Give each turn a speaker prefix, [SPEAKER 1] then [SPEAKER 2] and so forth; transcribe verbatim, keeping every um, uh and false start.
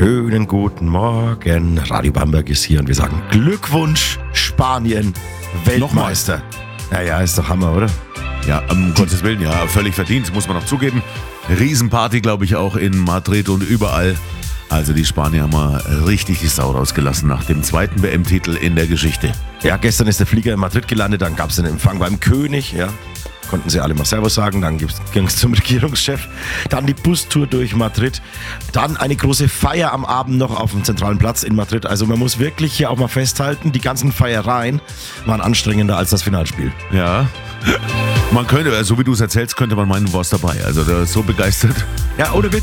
[SPEAKER 1] Schönen guten Morgen. Radio Bamberg ist hier und wir sagen Glückwunsch, Spanien, Weltmeister. Naja, ist doch Hammer, oder?
[SPEAKER 2] Ja, um Gottes Willen, ja, völlig verdient, muss man noch zugeben. Riesenparty, glaube ich, auch in Madrid und überall. Also die Spanier haben mal richtig die Sau rausgelassen nach dem zweiten W M-Titel in der Geschichte.
[SPEAKER 1] Ja, gestern ist der Flieger in Madrid gelandet, dann gab es den Empfang beim König, ja. Konnten sie alle mal Servus sagen, dann ging es zum Regierungschef, dann die Bustour durch Madrid, dann eine große Feier am Abend noch auf dem zentralen Platz in Madrid. Also man muss wirklich hier auch mal festhalten, die ganzen Feiereien waren anstrengender als das Finalspiel.
[SPEAKER 2] Ja, man könnte, so wie du es erzählst, könnte man meinen, du warst dabei. Also der ist so begeistert.
[SPEAKER 1] Ja, ohne Witz.